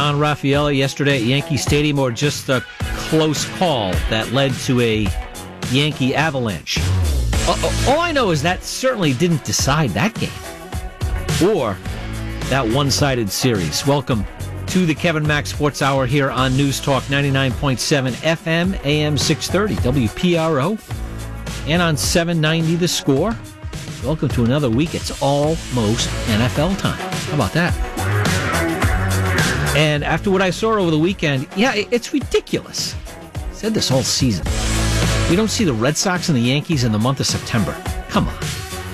On Raffaella yesterday at Yankee Stadium, or just a close call that led to a Yankee avalanche? All I know is that certainly didn't decide that game or that one-sided series. Welcome to the Kevin Mack Sports Hour here on News Talk 99.7 FM, AM 630, WPRO, and on 790 The Score. Welcome to another week. It's almost NFL time. How about that? And after what I saw over the weekend, it's ridiculous. I said this all season. We don't see the Red Sox and the Yankees in the month of September. Come on.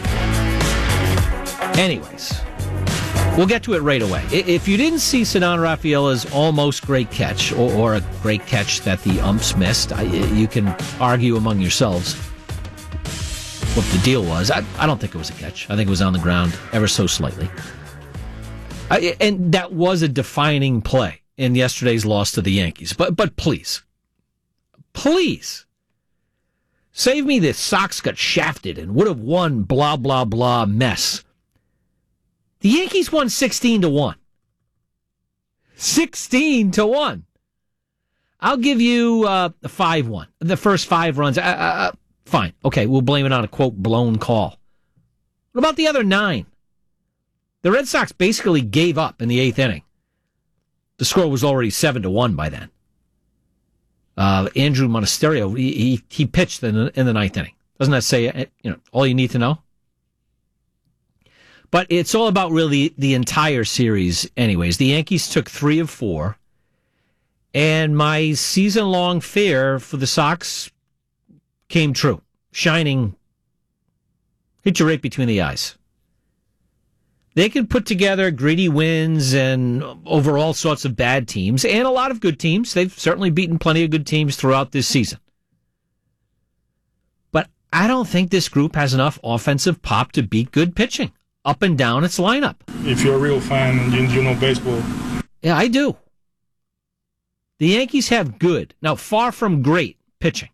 Anyways, we'll get to it right away. If you didn't see Ceddanne Rafaela's almost great catch, or a great catch that the umps missed, you can argue among yourselves what the deal was. I don't think it was a catch. I think it was on the ground ever so slightly. And that was a defining play in yesterday's loss to the Yankees. But please, save me the Sox got shafted and would have won blah, blah, blah mess. The Yankees won 16-1. 16-1. I'll give you 5-1. The first 5 runs. Fine. Okay, we'll blame it on a, quote, blown call. What about the other 9? The Red Sox basically gave up in the 8th inning. The score was already 7-1 by then. Andrew Monasterio, he pitched in the 9th inning. Doesn't that say all you need to know? But it's all about really the entire series anyways. The Yankees took 3 of 4, and my season-long fear for the Sox came true. Shining, hit you right between the eyes. They can put together gritty wins and over all sorts of bad teams and a lot of good teams. They've certainly beaten plenty of good teams throughout this season. But I don't think this group has enough offensive pop to beat good pitching up and down its lineup. If you're a real fan, you know baseball. Yeah, I do. The Yankees have good, now far from great, pitching.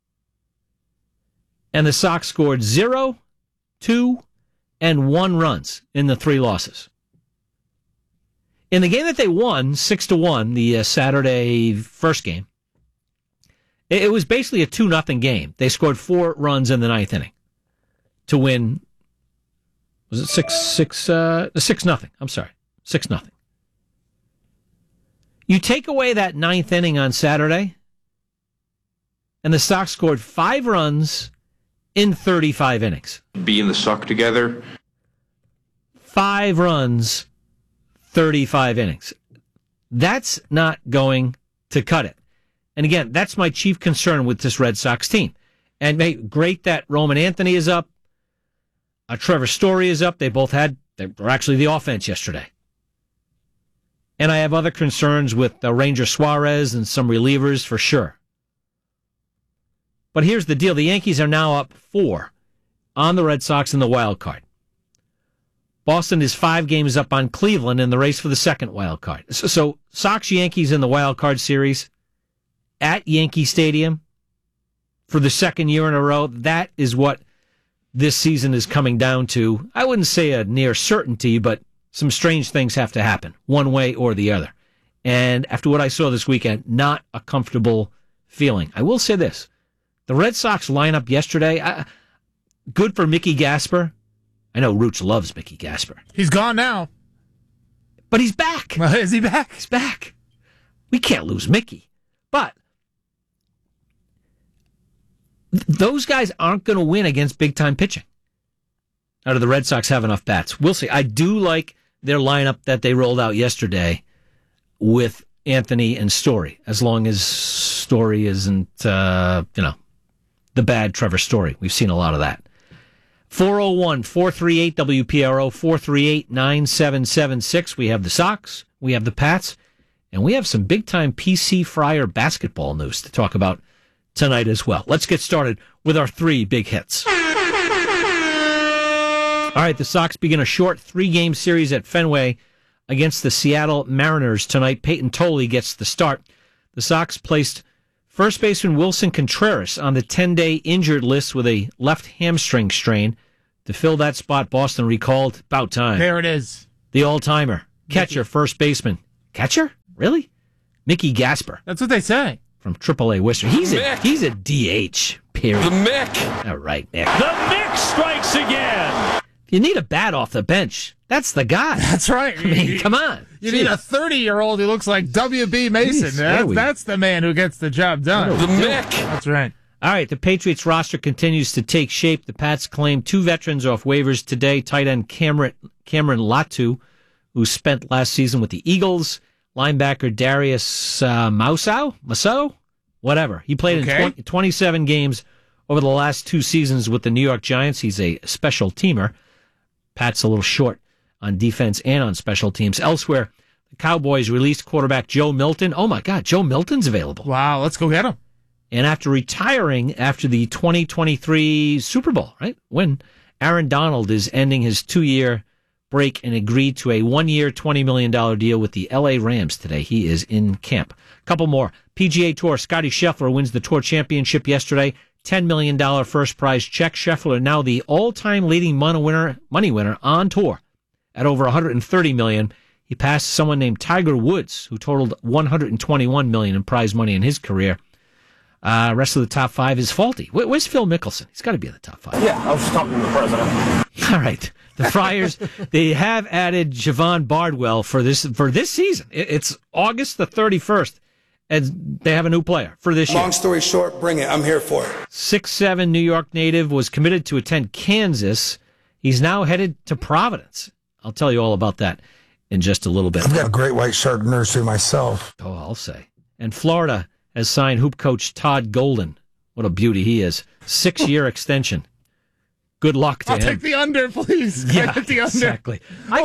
And the Sox scored 0, 2, and 1 runs in the 3 losses. In the game that they won, 6-1, the Saturday first game, it was basically a 2-0 game. They scored 4 runs in the 9th inning to win. Was it 6-0? I'm sorry, 6-0. You take away that 9th inning on Saturday, and the Sox scored 5 runs in 35 innings. Be in the suck together. 5 runs, 35 innings. That's not going to cut it. And again, that's my chief concern with this Red Sox team. And great that Roman Anthony is up. Trevor Story is up. They were actually the offense yesterday. And I have other concerns with Ranger Suarez and some relievers for sure. But here's the deal. The Yankees are now up 4 on the Red Sox in the wild card. Boston is 5 games up on Cleveland in the race for the second wild card. So Sox-Yankees in the wild card series at Yankee Stadium for the second year in a row, that is what this season is coming down to. I wouldn't say a near certainty, but some strange things have to happen, one way or the other. And after what I saw this weekend, not a comfortable feeling. I will say this. The Red Sox lineup yesterday, good for Mickey Gasper. I know Roots loves Mickey Gasper. He's gone now. But he's back. Is he back? He's back. We can't lose Mickey. But those guys aren't going to win against big-time pitching. Or do the Red Sox have enough bats? We'll see. I do like their lineup that they rolled out yesterday with Anthony and Story, as long as Story isn't, the bad Trevor Story. We've seen a lot of that. 401-438-WPRO, 438-9776. We have the Sox, we have the Pats, and we have some big-time PC Friar basketball news to talk about tonight as well. Let's get started with our 3 big hits. All right, the Sox begin a short 3-game series at Fenway against the Seattle Mariners tonight. Peyton Tolley gets the start. The Sox placed first baseman Wilson Contreras on the 10-day injured list with a left hamstring strain. To fill that spot, Boston recalled, about time. There it is. The all-timer, catcher, first baseman. Catcher? Really? Mickey Gasper. That's what they say. From AAA Worcester. He's a DH, period. The Mick. All right, Nick. The Mick strikes again. If you need a bat off the bench, that's the guy. That's right. I mean, come on. You need a 30-year-old who looks like W.B. Mason. That's the man who gets the job done. The Mick. That's right. All right, the Patriots roster continues to take shape. The Pats claimed 2 veterans off waivers today. Tight end Cameron Latu, who spent last season with the Eagles. Linebacker Darius Masao, whatever. He played in 27 games over the last 2 seasons with the New York Giants. He's a special teamer. Pat's a little short on defense and on special teams. Elsewhere, the Cowboys released quarterback Joe Milton. Oh, my God, Joe Milton's available. Wow, let's go get him. And after retiring after the 2023 Super Bowl, right, win, Aaron Donald is ending his 2-year break and agreed to a 1-year, $20 million deal with the LA Rams today. He is in camp. Couple more. PGA Tour, Scottie Scheffler wins the Tour Championship yesterday. $10 million first prize check. Scheffler now the all-time leading money winner on tour at over $130 million. He passed someone named Tiger Woods, who totaled $121 million in prize money in his career. Rest of the top 5 is faulty. Where's Phil Mickelson? He's got to be in the top 5. Yeah, I was just talking to the president. All right. The Friars, they have added Javon Bardwell for this season. It's August the 31st, and they have a new player for this year. Long story short, bring it. I'm here for it. 6'7" New York native was committed to attend Kansas. He's now headed to Providence. I'll tell you all about that in just a little bit. I've got a great white shark nursery myself. Oh, I'll say. And Florida has signed hoop coach Todd Golden. What a beauty he is. 6-year extension. Good luck to him. I'll take the under, please. Yeah, the under. Exactly.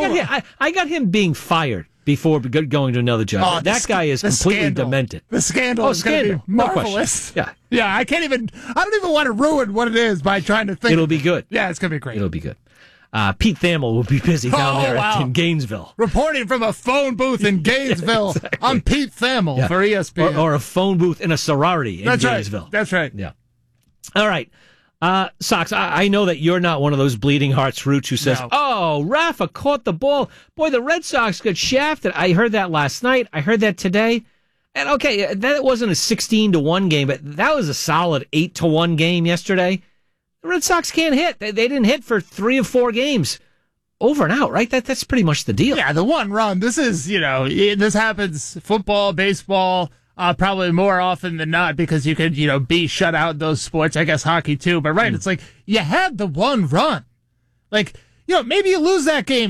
I got him being fired before going to another job. Oh, that guy is completely demented. The scandal is going to be marvelous. No question. Yeah, I don't even want to ruin what it is by trying to think. It'll be good. Yeah, it's going to be great. It'll be good. Pete Thamel will be busy down there in Gainesville. Reporting from a phone booth in Gainesville. Exactly. I'm Pete Thamel for ESPN. Or a phone booth in a sorority in Gainesville. Right. That's right. Yeah. All right. Sox, I know that you're not one of those bleeding hearts roots who says, "Oh, Rafa caught the ball. Boy, the Red Sox got shafted." I heard that last night. I heard that today. And okay, that wasn't a 16-1 game, but that was a solid 8-1 game yesterday. The Red Sox can't hit. They didn't hit for 3 or 4 games. Over and out, right? That's pretty much the deal. Yeah, the one run. This is, this happens football, baseball, probably more often than not because you could, be shut out in those sports. I guess hockey too. But right, It's like you had the one run. Like, maybe you lose that game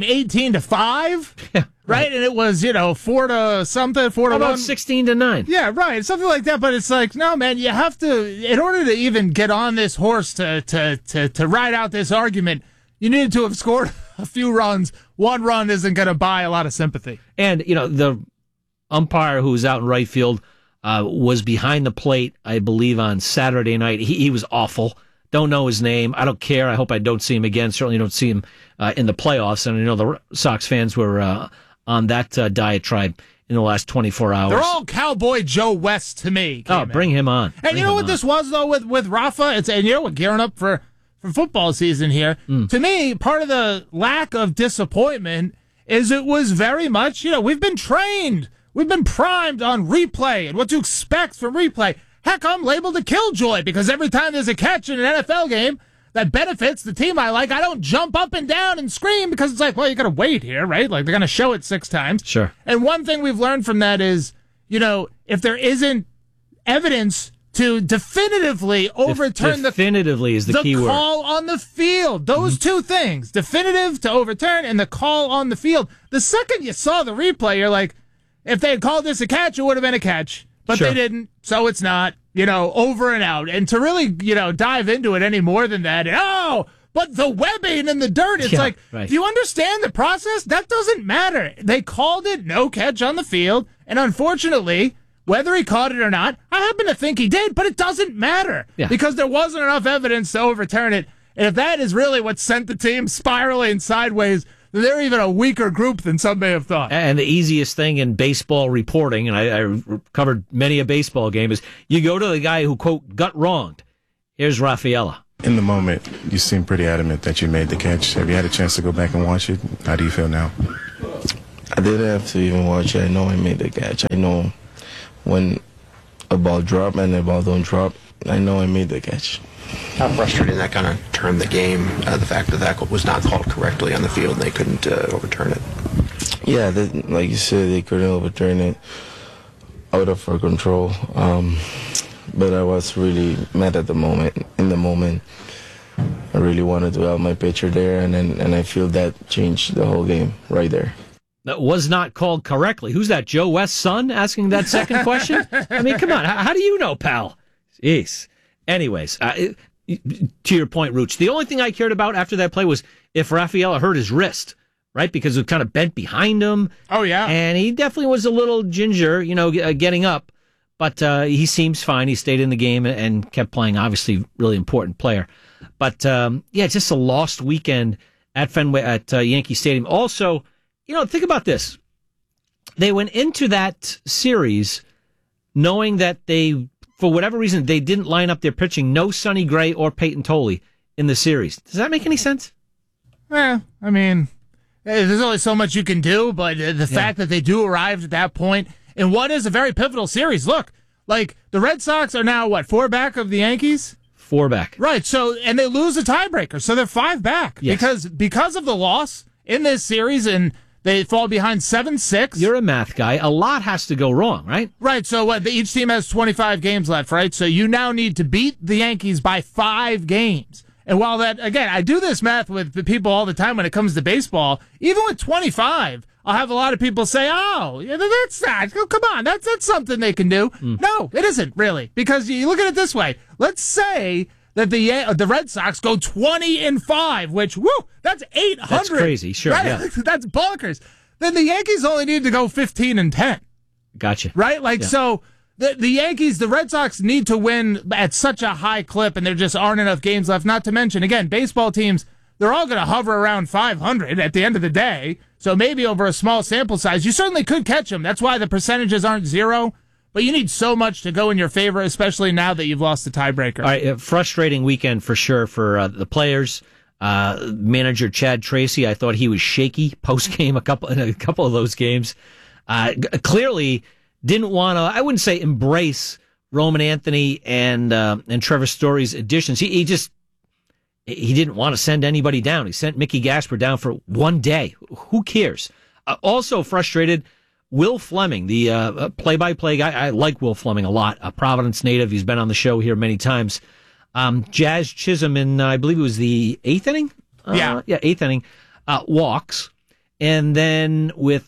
18-5. Yeah. Right? And it was, 4 to something, 4 to 1. About 16-9. Yeah, right. Something like that. But it's like, no, man, you have to, in order to even get on this horse to ride out this argument, you needed to have scored a few runs. One run isn't going to buy a lot of sympathy. And, the umpire who was out in right field was behind the plate, I believe, on Saturday night. He was awful. Don't know his name. I don't care. I hope I don't see him again. Certainly don't see him in the playoffs. And I know the Sox fans were on that diatribe in the last 24 hours. They're all Cowboy Joe West to me. Bring him on. And you know what this was, though, with Rafa? And you know what, gearing up for football season here, to me, part of the lack of disappointment is it was very much, we've been trained. We've been primed on replay and what to expect from replay. Heck, I'm labeled a killjoy because every time there's a catch in an NFL game that benefits the team I like, I don't jump up and down and scream because it's like, well, you got to wait here, right? Like, they're going to show it 6 times. Sure. And one thing we've learned from that is, if there isn't evidence to definitively overturn definitively is the key word. Call on the field. Those 2 things, definitive to overturn and the call on the field. The second you saw the replay, you're like, if they had called this a catch, it would have been a catch. But They didn't, so it's not, over and out. And to really, dive into it any more than that, but the webbing in the dirt, it's right. Do you understand the process? That doesn't matter. They called it no catch on the field, and unfortunately, whether he caught it or not, I happen to think he did, but it doesn't matter because there wasn't enough evidence to overturn it. And if that is really what sent the team spiraling sideways, they're even a weaker group than some may have thought. And the easiest thing in baseball reporting, and I covered many a baseball game, is you go to the guy who, quote, got wronged. Here's Rafaela. In the moment, you seem pretty adamant that you made the catch. Have you had a chance to go back and watch it? How do you feel now? I didn't have to even watch it. I know I made the catch. I know when a ball drop and the ball don't drop, I know I made the catch. How frustrating that kind of turned the game, the fact that was not called correctly on the field and they couldn't overturn it. Yeah, like you said, they couldn't overturn it, out of our control. But I was really mad at the moment. In the moment, I really wanted to help my pitcher there, and I feel that changed the whole game right there. That was not called correctly. Who's that, Joe West's son, asking that second question? I mean, come on. How do you know, pal? Jeez. Anyways, to your point, Rooch, the only thing I cared about after that play was if Rafaela hurt his wrist, right? Because it kind of bent behind him. Oh, yeah. And he definitely was a little ginger, getting up. But he seems fine. He stayed in the game and kept playing. Obviously, really important player. But, just a lost weekend at Fenway, at Yankee Stadium. Also, think about this. They went into that series knowing that for whatever reason, they didn't line up their pitching. No Sonny Gray or Peyton Tolley in the series. Does that make any sense? I mean, there's only so much you can do, but the fact that they do arrive at that point in what is a very pivotal series. Look, like the Red Sox are now, 4 back of the Yankees? 4 back. Right, so, and they lose a tiebreaker, so they're 5 back. Yes. Because of the loss in this series, and they fall behind 7-6. You're a math guy. A lot has to go wrong, right? Right, so each team has 25 games left, right? So you now need to beat the Yankees by 5 games. And while that, again, I do this math with people all the time when it comes to baseball, even with 25, I'll have a lot of people say, that's not, come on, that's something they can do. No, it isn't really, because you look at it this way. Let's say that the Red Sox go 20-5, which, that's 800. That's crazy, sure, right? yeah. That's bonkers. Then the Yankees only need to go 15-10. Gotcha. Right? So the Yankees, the Red Sox need to win at such a high clip, and there just aren't enough games left. Not to mention, again, baseball teams, they're all going to hover around 500 at the end of the day. So maybe over a small sample size, you certainly could catch them. That's why the percentages aren't 0. But you need so much to go in your favor, especially now that you've lost the tiebreaker. All right, a frustrating weekend for sure for the players. Manager Chad Tracy, I thought he was shaky post-game in a couple of those games. Clearly didn't want to, I wouldn't say embrace Roman Anthony and Trevor Story's additions. He didn't want to send anybody down. He sent Mickey Gasper down for one day. Who cares? Also frustrated, Will Fleming, the play-by-play guy. I like Will Fleming a lot. A Providence native. He's been on the show here many times. Jazz Chisholm in, I believe it was the 8th inning? 8th inning. Walks. And then with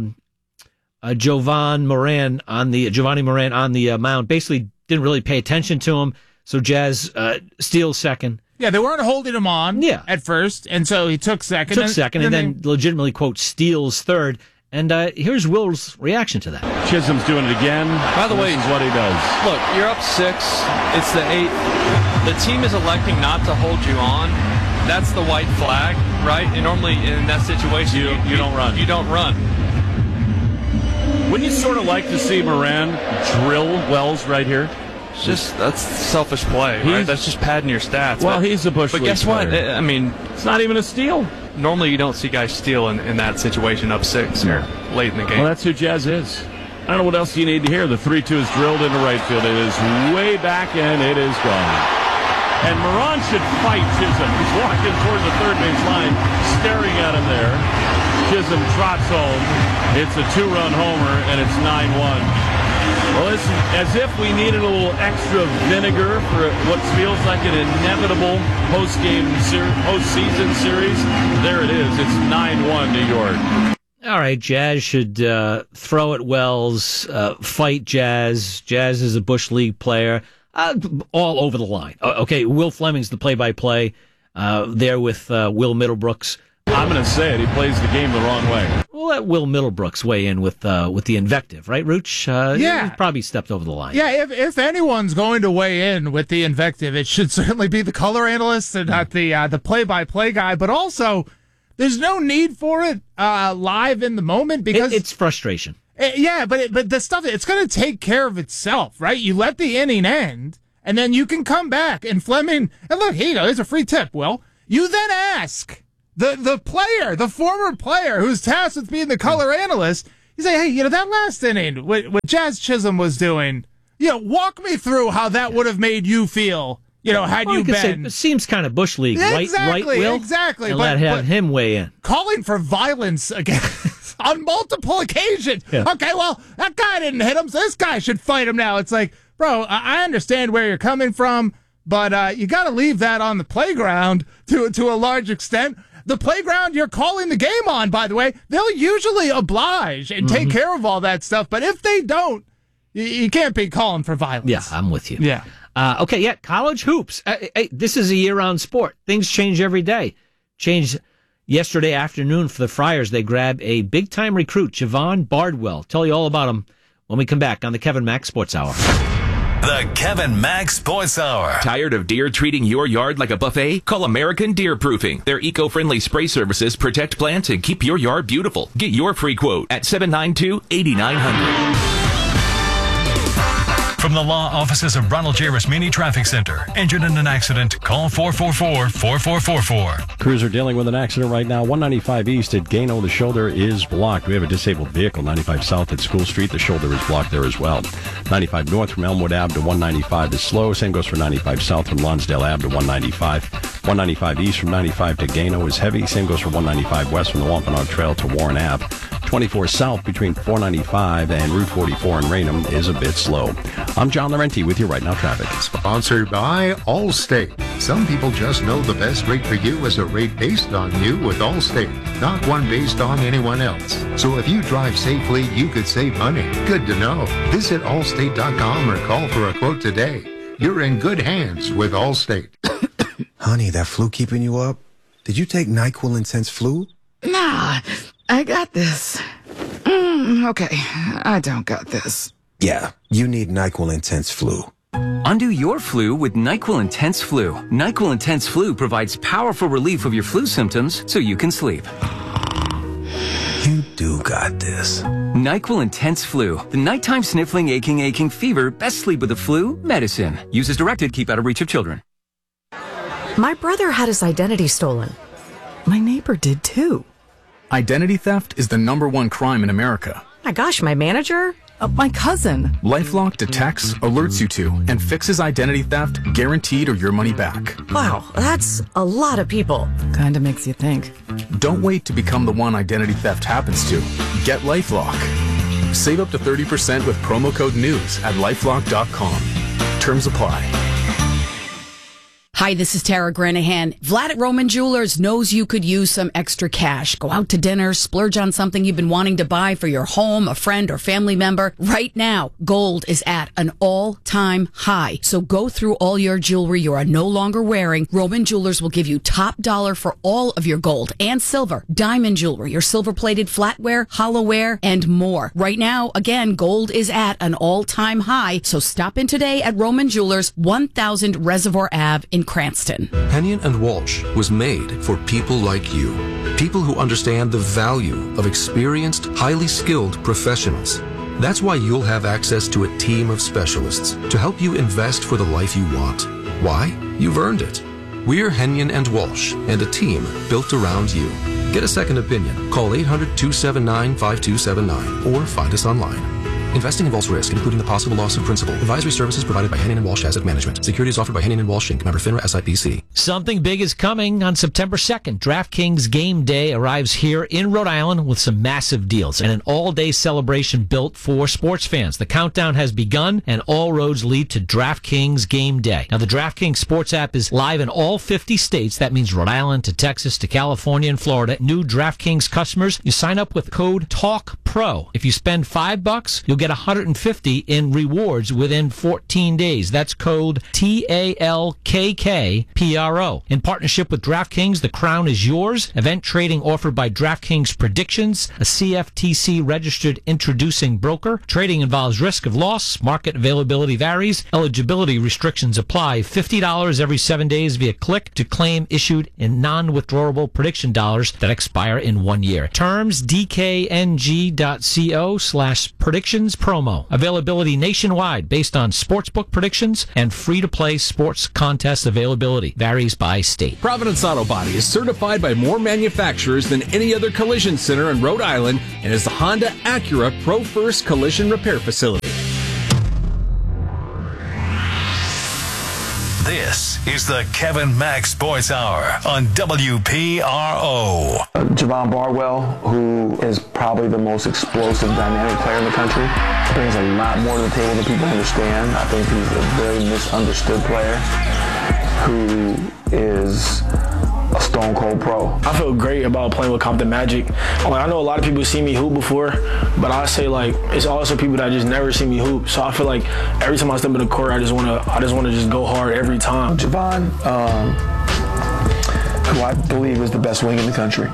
Giovanni Moran on the mound, basically didn't really pay attention to him. So Jazz steals second. Yeah, they weren't holding him on at first, and so he took second. And then legitimately, quote, steals third. And here's Will's reaction to that. Chisholm's doing it again. By the way, this is what he does. Look, you're up 6. It's the 8th. The team is electing not to hold you on. That's the white flag, right? And normally in that situation, you don't run. You don't run. Wouldn't you sort of like to see Moran drill Wells right here? That's selfish play, right? That's just padding your stats. Well, he's a Bush League guess what? player. I mean, it's not even a steal. Normally, you don't see guys steal in that situation up 6 or late in the game. Well, that's who Jazz is. I don't know what else you need to hear. The 3-2 is drilled into right field. It is way back, and it is gone. And Moran should fight Chisholm. He's walking toward the third base line, staring at him there. Chisholm trots home. It's a 2-run homer, and it's 9-1. Well, it's as if we needed a little extra vinegar for what feels like an inevitable postseason series. There it is. It's 9-1 New York. All right, Jazz should throw at Wells, fight Jazz. Jazz is a Bush League player. All over the line. Okay, Will Fleming's the play-by-play there with Will Middlebrooks. I'm going to say it. He plays the game the wrong way. We'll let Will Middlebrooks weigh in with the invective, right, Rooch? He probably stepped over the line. Yeah, if anyone's going to weigh in with the invective, it should certainly be the color analyst and not the play-by-play guy. But also, there's no need for it live in the moment because it's frustration. But the stuff, it's going to take care of itself, right? You let the inning end, and then you can come back. And Fleming, and look, here you go. There's a free tip, Will. You then ask the player, the former player who's tasked with being the color analyst, you say, hey, that last inning, what Jazz Chisholm was doing, walk me through how that would have made you feel, had you been. It seems kind of Bush League, right, Will? Exactly. And let him weigh in. Calling for violence against on multiple occasions. Yeah. Okay, well, that guy didn't hit him, so this guy should fight him now. It's like, bro, I understand where you're coming from, but you got to leave that on the playground to a large extent. The playground you're calling the game on, by the way, they'll usually oblige and take care of all that stuff. But if they don't, you can't be calling for violence. Yeah, I'm with you. Yeah. College hoops. This is a year-round sport. Things change every day. Changed yesterday afternoon for the Friars. They grabbed a big-time recruit, Javon Bardwell. Tell you all about him when we come back on the Kevin Mack Sports Hour. The Kevin Mack Sports Hour. Tired of deer treating your yard like a buffet? Call American Deer Proofing. Their eco-friendly spray services protect plants and keep your yard beautiful. Get your free quote at 792-8900. From the law offices of Ronald J. Rasmini Traffic Center. Injured in an accident? Call 444-4444. Crews are dealing with an accident right now. 195 East at Gano. The shoulder is blocked. We have a disabled vehicle. 95 South at School Street. The shoulder is blocked there as well. 95 North from Elmwood Ave to 195 is slow. Same goes for 95 South from Lonsdale Ave to 195. 195 East from 95 to Gano is heavy. Same goes for 195 West from the Wampanoag Trail to Warren Ave. 24 South between 495 and Route 44 in Raynham is a bit slow. I'm John Laurenti with you right now traffic. Sponsored by Allstate. Some people just know the best rate for you is a rate based on you with Allstate, not one based on anyone else. So if you drive safely, you could save money. Good to know. Visit allstate.com or call for a quote today. You're in good hands with Allstate. Honey, that flu keeping you up? Did you take NyQuil Intense Flu? Nah, I got this. Okay, I don't got this. Yeah, you need NyQuil Intense Flu. Undo your flu with NyQuil Intense Flu. NyQuil Intense Flu provides powerful relief of your flu symptoms so you can sleep. You do got this. NyQuil Intense Flu. The nighttime sniffling, aching fever. Best sleep with the flu medicine. Use as directed. Keep out of reach of children. My brother had his identity stolen. My neighbor did too. Identity theft is the #1 crime in America. My gosh, my manager? My cousin. LifeLock detects, alerts you to, and fixes identity theft, guaranteed or your money back. Wow, that's a lot of people. Kinda makes you think. Don't wait to become the one identity theft happens to. Get LifeLock. Save up to 30% with promo code NEWS at LifeLock.com. Terms apply. Hi, this is Tara Granahan. Vlad at Roman Jewelers knows you could use some extra cash. Go out to dinner, splurge on something you've been wanting to buy for your home, a friend, or family member. Right now, gold is at an all-time high. So go through all your jewelry you are no longer wearing. Roman Jewelers will give you top dollar for all of your gold and silver, diamond jewelry, your silver-plated flatware, hollowware, and more. Right now, again, gold is at an all-time high. So stop in today at Roman Jewelers, 1000 Reservoir Ave in Cranston. Hennion and Walsh was made for people like you. People who understand the value of experienced, highly skilled professionals. That's why you'll have access to a team of specialists to help you invest for the life you want. Why? You've earned it. We're Hennion and Walsh, and a team built around you. Get a second opinion. Call 800-279-5279 or find us online. Investing involves risk, including the possible loss of principal. Advisory services provided by Hennion & Walsh Asset Management. Securities offered by Hennion & Walsh Inc. Member FINRA SIPC. Something big is coming on September 2nd. DraftKings Game Day arrives here in Rhode Island with some massive deals and an all-day celebration built for sports fans. The countdown has begun, and all roads lead to DraftKings Game Day. Now, the DraftKings Sports app is live in all 50 states. That means Rhode Island to Texas to California and Florida. New DraftKings customers, you sign up with code TALKPRO. If you spend $5, you'll get $150 in rewards within 14 days. That's code TALKKPRO. In partnership with DraftKings, the crown is yours. Event trading offered by DraftKings Predictions, a CFTC registered introducing broker. Trading involves risk of loss. Market availability varies. Eligibility restrictions apply. $50 every 7 days via click to claim issued in non-withdrawable prediction dollars that expire in 1 year. Terms dkng.co/predictions promo. Availability nationwide based on sportsbook predictions and free-to-play sports contest availability. Varies Varies by state. Providence Auto Body is certified by more manufacturers than any other collision center in Rhode Island and is the Honda Acura Pro First Collision Repair Facility. This is the Kevin Mack Sports Hour on WPRO. Javon Bardwell, who is probably the most explosive, dynamic player in the country, brings a lot more to the table than people understand. I think he's a very misunderstood player who is a stone cold pro. I feel great about playing with Compton Magic. I know a lot of people see me hoop before, but I say it's also people that just never see me hoop. So I feel like every time I step in the court, I just want to just go hard every time. Javon, who I believe is the best wing in the country.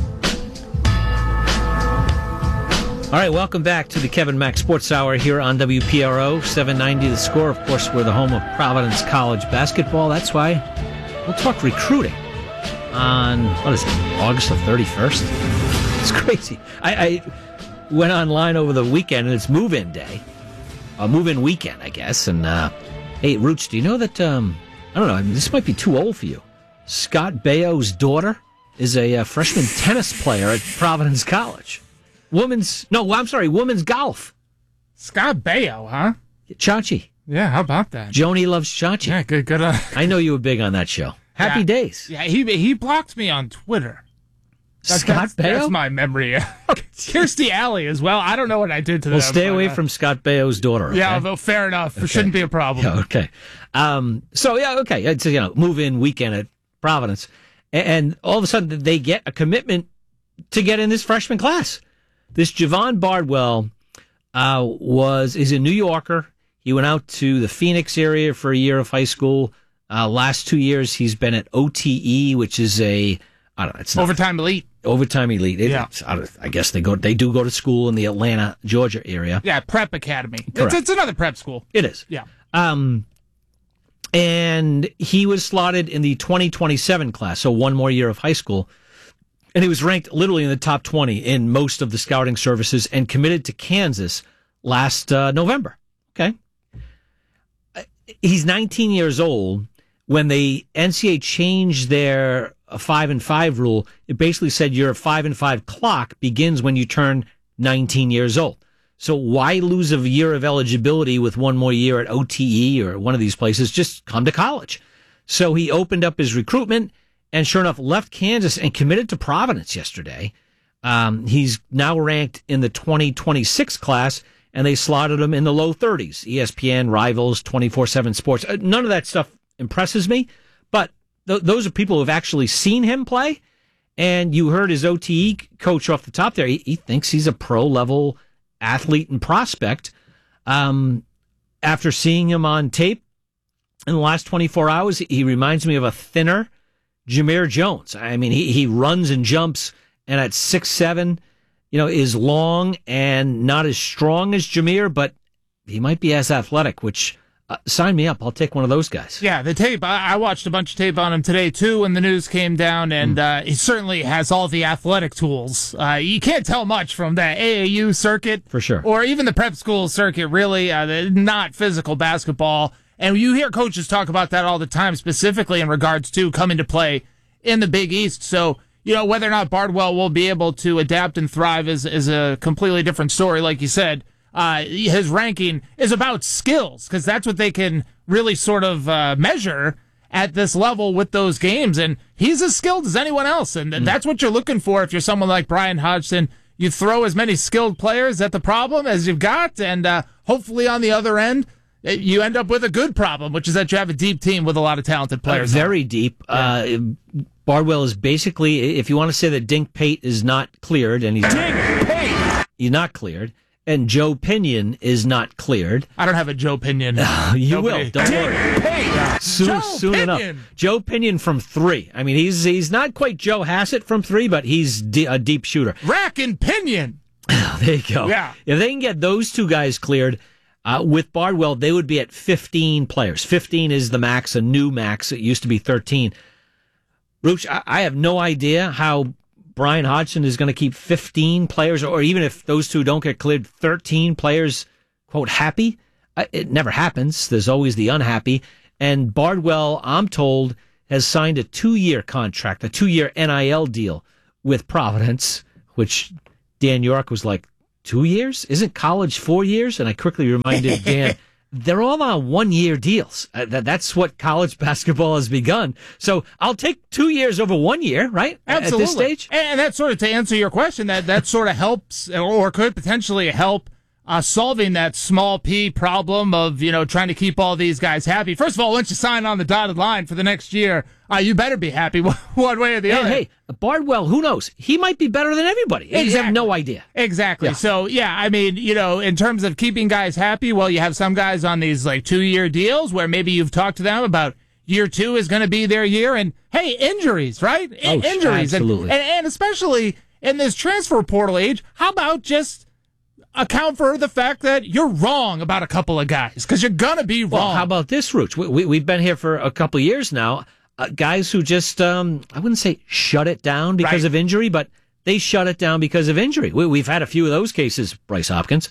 All right, welcome back to the Kevin Mack Sports Hour here on WPRO 790 The Score. Of course, we're the home of Providence College basketball. That's why we'll talk recruiting on, August the 31st? It's crazy. I went online over the weekend, and it's move-in day. Move-in weekend, I guess. And, hey, Rooch, do you know that, I don't know, this might be too old for you. Scott Baio's daughter is a freshman tennis player at Providence College. Women's golf. Scott Baio, huh? Chachi. Yeah, how about that? Joni loves Chachi. Yeah, good. I know you were big on that show. Happy days. Yeah, he blocked me on Twitter. Scott Baio? That's my memory. Kirstie Alley as well. I don't know what I did to them. Well, stay away from Scott Baio's daughter. Okay? Yeah, well, fair enough. Okay. It shouldn't be a problem. Yeah, okay. It's move-in weekend at Providence. And all of a sudden, they get a commitment to get in this freshman class. This Javon Bardwell is a New Yorker. He went out to the Phoenix area for a year of high school. Last 2 years, he's been at OTE, which is it's not Overtime Elite. Overtime Elite. Yeah. I guess they do go to school in the Atlanta, Georgia area. Yeah, Prep Academy. Correct. It's another prep school. It is. Yeah. And he was slotted in the 2027 class, so one more year of high school. And he was ranked literally in the top 20 in most of the scouting services and committed to Kansas last November. Okay. He's 19 years old. When the NCAA changed their 5-and-5 rule, it basically said your 5-and-5 clock begins when you turn 19 years old. So why lose a year of eligibility with one more year at OTE or one of these places? Just come to college. So he opened up his recruitment and sure enough left Kansas and committed to Providence yesterday. He's now ranked in the 2026 class, and they slotted him in the low 30s. ESPN, Rivals, 24/7 Sports. None of that stuff impresses me, but those are people who have actually seen him play, and you heard his OTE coach off the top there. He thinks he's a pro-level athlete and prospect. After seeing him on tape in the last 24 hours, he reminds me of a thinner Jameer Jones. I mean, he runs and jumps, and at 6'7", is long and not as strong as Jameer, but he might be as athletic, which sign me up. I'll take one of those guys. Yeah, the tape. I watched a bunch of tape on him today, too, when the news came down, and he certainly has all the athletic tools. You can't tell much from the AAU circuit. For sure. Or even the prep school circuit, really. Not physical basketball. And you hear coaches talk about that all the time, specifically in regards to coming to play in the Big East. So, whether or not Bardwell will be able to adapt and thrive is a completely different story, like you said. His ranking is about skills, because that's what they can really sort of measure at this level with those games. And he's as skilled as anyone else. And that's what you're looking for if you're someone like Brian Hodgson. You throw as many skilled players at the problem as you've got, and hopefully on the other end, you end up with a good problem, which is that you have a deep team with a lot of talented players. Very deep. Yeah. Bardwell is basically, if you want to say that Dink Pate is not cleared, and he's not cleared, and Joe Pinion is not cleared. I don't have a Joe Pinion. You will. Don't worry. Soon enough. Joe Pinion from 3. I mean, he's not quite Joe Hassett from 3, but he's a deep shooter. Rack and Pinion. There you go. Yeah. If they can get those two guys cleared, with Bardwell, they would be at 15 players. 15 is the max, a new max. It used to be 13. Rooch, I have no idea how Brian Hodgson is going to keep 15 players, or even if those two don't get cleared, 13 players, quote, happy. It never happens. There's always the unhappy. And Bardwell, I'm told, has signed a 2-year contract, a 2-year NIL deal with Providence, which Dan York was like, 2 years? Isn't college 4 years? And I quickly reminded Dan, they're all on 1-year deals. That's what college basketball has begun. So I'll take 2 years over 1 year, right? Absolutely. At this stage. And that's sort of to answer your question, that sort of helps or could potentially help solving that small p problem of, trying to keep all these guys happy. First of all, once you sign on the dotted line for the next year, you better be happy one way or the other. Hey, Bardwell, who knows? He might be better than everybody. Exactly. You have no idea. Exactly. Yeah. So, I mean, in terms of keeping guys happy, well, you have some guys on these 2-year deals where maybe you've talked to them about year 2 is going to be their year. And, hey, injuries, right? Injuries. Absolutely. And especially in this transfer portal age, how about just account for the fact that you're wrong about a couple of guys, because you're going to be wrong. Well, how about this, Rooch? We've been here for a couple of years now. Guys who just, I wouldn't say shut it down because of injury, but they shut it down because of injury. We've had a few of those cases, Bryce Hopkins.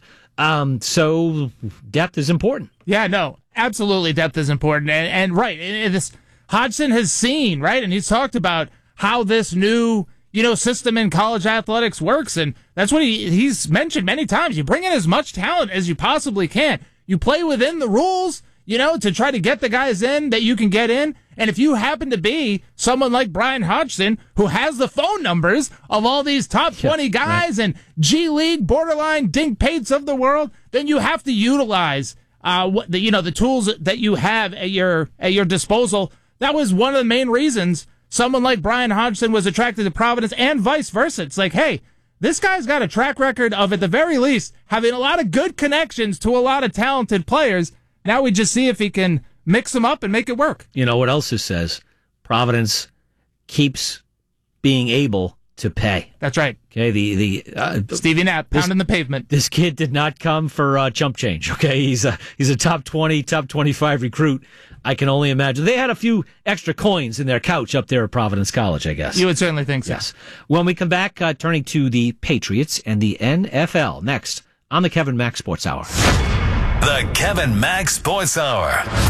So depth is important. Yeah, no, absolutely depth is important. And right, and this Hodgson has seen, right, and he's talked about how this new system in college athletics works, and that's what he's mentioned many times. You bring in as much talent as you possibly can. You play within the rules, to try to get the guys in that you can get in. And if you happen to be someone like Brian Hodgson, who has the phone numbers of all these top 20 guys and G League borderline Dink Pates of the world, then you have to utilize the tools that you have at your disposal. That was one of the main reasons someone like Brian Hodgson was attracted to Providence, and vice versa. It's like, hey, this guy's got a track record of, at the very least, having a lot of good connections to a lot of talented players. Now we just see if he can mix them up and make it work. You know what else it says? Providence keeps being able to pay. That's right. Okay, the Stevie Knapp pounding the pavement. This kid did not come for chump change. Okay, he's a top 20, top 25 recruit. I can only imagine they had a few extra coins in their couch up there at Providence College, I guess. You would certainly think so. Yes. When we come back, turning to the Patriots and the NFL next on the Kevin Mack Sports Hour. The Kevin Mack Sports Hour.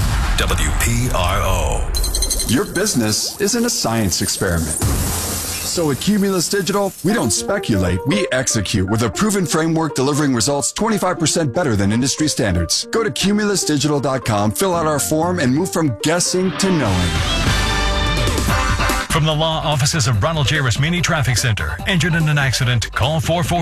WPRO. Your business isn't a science experiment. So at Cumulus Digital, we don't speculate, we execute with a proven framework delivering results 25% better than industry standards. Go to cumulusdigital.com, fill out our form, and move from guessing to knowing. From the law offices of Ronald J. Rasmini Traffic Center. Injured in an accident? Call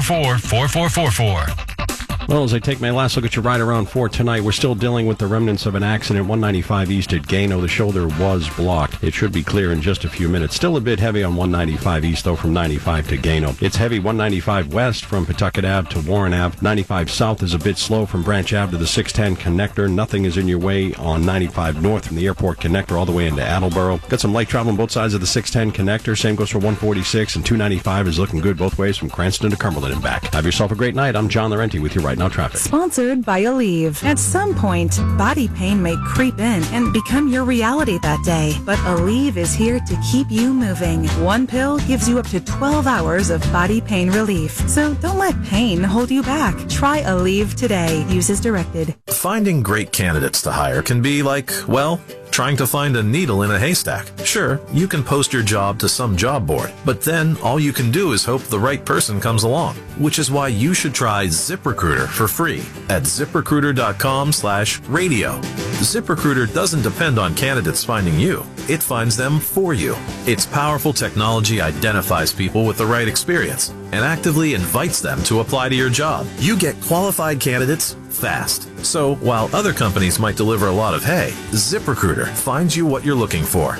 444-4444. Well, as I take my last look at your ride around for tonight, we're still dealing with the remnants of an accident 195 east at Gano. The shoulder was blocked. It should be clear in just a few minutes. Still a bit heavy on 195 east, though, from 95 to Gano. It's heavy 195 west from Pawtucket Ave to Warren Ave. 95 south is a bit slow from Branch Ave to the 610 connector. Nothing is in your way on 95 north from the airport connector all the way into Attleboro. Got some light travel on both sides of the 610 connector. Same goes for 146, and 295 is looking good both ways from Cranston to Cumberland and back. Have yourself a great night. I'm John Laurenti with your Right Now Traffic. Sponsored by Aleve. At some point, body pain may creep in and become your reality that day. But Aleve is here to keep you moving. One pill gives you up to 12 hours of body pain relief. So don't let pain hold you back. Try Aleve today. Use as directed. Finding great candidates to hire can be like, well, trying to find a needle in a haystack. Sure, you can post your job to some job board, but then all you can do is hope the right person comes along, which is why you should try ZipRecruiter for free at ZipRecruiter.com/radio. ZipRecruiter doesn't depend on candidates finding you. It finds them for you. Its powerful technology identifies people with the right experience and actively invites them to apply to your job. You get qualified candidates fast. So while other companies might deliver a lot of hay, ZipRecruiter finds you what you're looking for.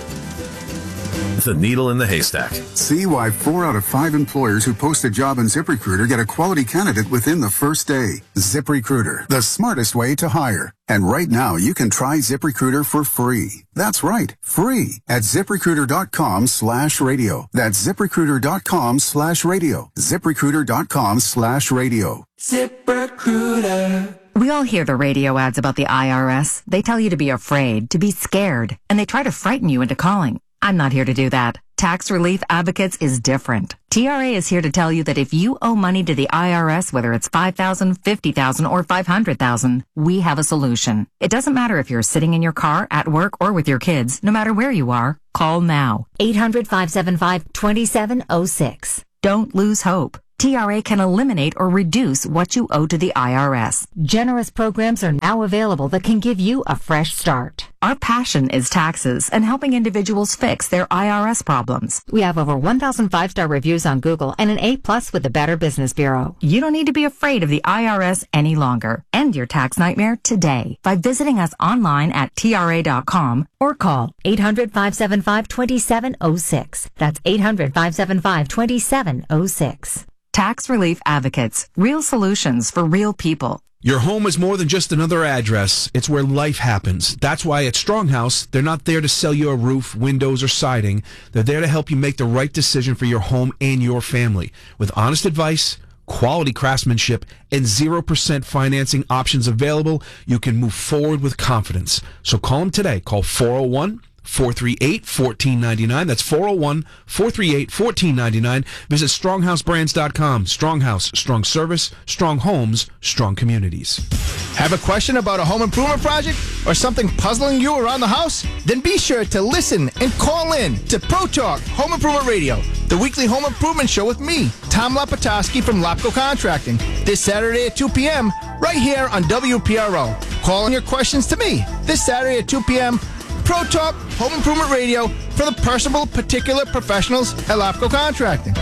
The needle in the haystack. See why 4 out of 5 employers who post a job in ZipRecruiter get a quality candidate within the first day. ZipRecruiter, the smartest way to hire. And right now, you can try ZipRecruiter for free. That's right, free at ZipRecruiter.com/radio. That's ZipRecruiter.com/radio. ZipRecruiter.com/radio. ZipRecruiter. We all hear the radio ads about the IRS. They tell you to be afraid, to be scared, and they try to frighten you into calling. I'm not here to do that. Tax Relief Advocates is different. TRA is here to tell you that if you owe money to the IRS, whether it's $5,000, $50,000, or $500,000, we have a solution. It doesn't matter if you're sitting in your car, at work, or with your kids. No matter where you are, call now. 800-575-2706. Don't lose hope. TRA can eliminate or reduce what you owe to the IRS. Generous programs are now available that can give you a fresh start. Our passion is taxes and helping individuals fix their IRS problems. We have over 1,000 5-star reviews on Google and an A+ with the Better Business Bureau. You don't need to be afraid of the IRS any longer. End your tax nightmare today by visiting us online at TRA.com or call 800-575-2706. That's 800-575-2706. Tax Relief Advocates. Real solutions for real people. Your home is more than just another address. It's where life happens. That's why at Stronghouse, they're not there to sell you a roof, windows, or siding. They're there to help you make the right decision for your home and your family. With honest advice, quality craftsmanship, and 0% financing options available, you can move forward with confidence. So call them today. Call 401-438-1499. That's 401-438-1499. Visit StronghouseBrands.com. Stronghouse, strong service, strong homes, strong communities. Have a question about a home improvement project or something puzzling you around the house? Then be sure to listen and call in to Pro Talk Home Improvement Radio, the weekly home improvement show with me, Tom Lapatowski from Lapco Contracting, this Saturday at 2 p.m. right here on WPRO. Call in your questions to me this Saturday at 2 p.m. Pro Talk Home Improvement Radio for the personal, particular professionals at Lapco Contracting.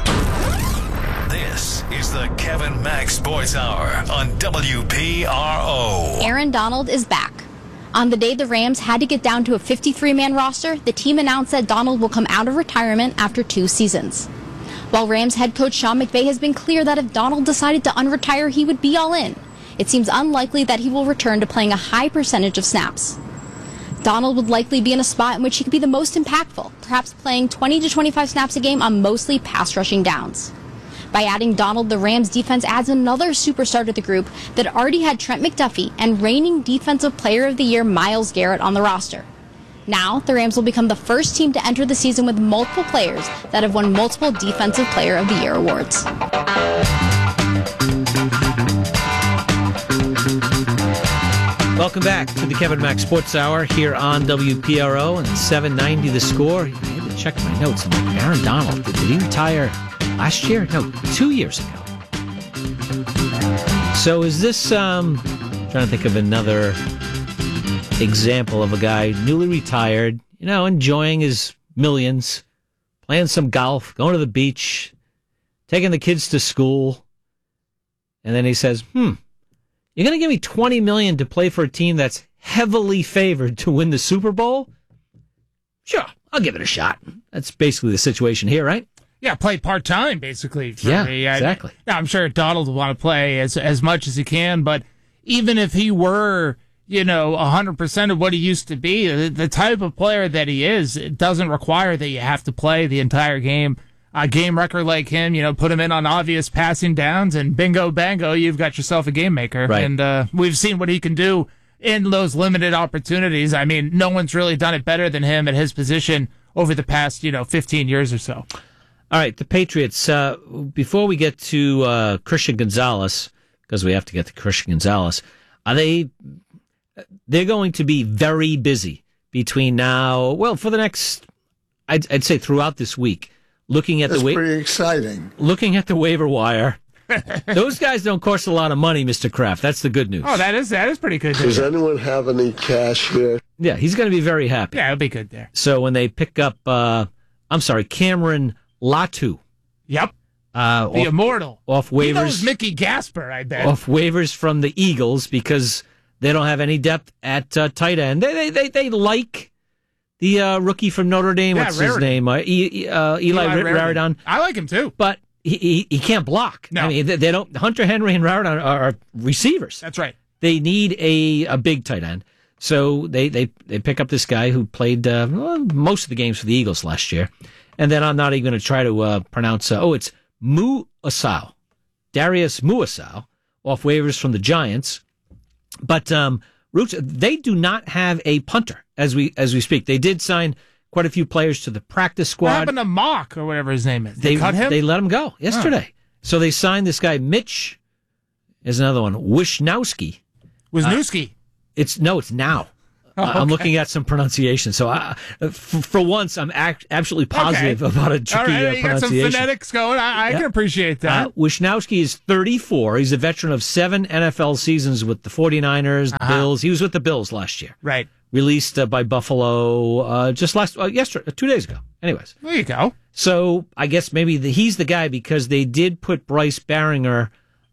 This is the Kevin Mack Sports Hour on WPRO. Aaron Donald is back. On the day the Rams had to get down to a 53-man roster, the team announced that Donald will come out of retirement after 2 seasons. While Rams head coach Sean McVay has been clear that if Donald decided to unretire, he would be all in, it seems unlikely that he will return to playing a high percentage of snaps. Donald would likely be in a spot in which he could be the most impactful, perhaps playing 20 to 25 snaps a game on mostly pass-rushing downs. By adding Donald, the Rams defense adds another superstar to the group that already had Trent McDuffie and reigning Defensive Player of the Year Myles Garrett on the roster. Now, the Rams will become the first team to enter the season with multiple players that have won multiple Defensive Player of the Year awards. Welcome back to the Kevin Mack Sports Hour here on WPRO and 790 The Score. I had to check my notes. I'm like, Aaron Donald, did he retire last year? No, 2 years ago. So is this, trying to think of another example of a guy newly retired, enjoying his millions, playing some golf, going to the beach, taking the kids to school, and then he says, you're going to give me $20 million to play for a team that's heavily favored to win the Super Bowl? Sure, I'll give it a shot. That's basically the situation here, right? Yeah, play part-time, basically. Yeah, exactly. I'm sure Donald will want to play as much as he can, but even if he were, 100% of what he used to be, the type of player that he is, it doesn't require that you have to play the entire game. A game record like him, put him in on obvious passing downs, and bingo, bango, you've got yourself a game maker. Right. And we've seen what he can do in those limited opportunities. I mean, no one's really done it better than him at his position over the past, 15 years or so. All right, the Patriots, before we get to Christian Gonzalez, because we have to get to Christian Gonzalez, they're going to be very busy between now, for the next, I'd say throughout this week. Looking at pretty exciting. Looking at the waiver wire. Those guys don't cost a lot of money, Mr. Kraft. That's the good news. Oh, that is pretty good. Does anyone have any cash here? Yeah, he's going to be very happy. Yeah, it'll be good there. So when they pick up, Cameron Latu. Yep. The immortal. Off waivers. He knows Mickey Gasper, I bet. Off waivers from the Eagles because they don't have any depth at tight end. They like the rookie from Notre Dame. What's his name? Eli Raridon. I like him too, but he can't block. No. I mean, they don't. Hunter Henry and Raridon are receivers. That's right. They need a big tight end. So they pick up this guy who played most of the games for the Eagles last year. And then I'm not even going to try to pronounce. It's Muasau, Darius Muasau, off waivers from the Giants. But Roots, they do not have a punter as we speak. They did sign quite a few players to the practice squad. What happened to Mock or whatever his name is? They cut him? They let him go yesterday. So they signed this guy, Mitch. There's another one, Wisniewski. It's now. Oh, okay. I'm looking at some pronunciation. So for once, I'm absolutely positive about a tricky pronunciation. You got some phonetics going. I can appreciate that. Wisniewski is 34. He's a veteran of 7 NFL seasons with the 49ers, the Bills. He was with the Bills last year. Right. Released by Buffalo just 2 days ago. Anyways. There you go. So I guess maybe he's the guy because they did put Bryce Baringer